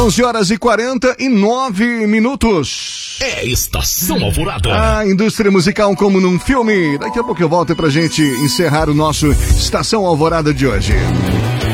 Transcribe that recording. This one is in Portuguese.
11h49. É Estação Alvorada. A indústria musical como num filme. Daqui a pouco eu volto pra gente encerrar o nosso Estação Alvorada de hoje.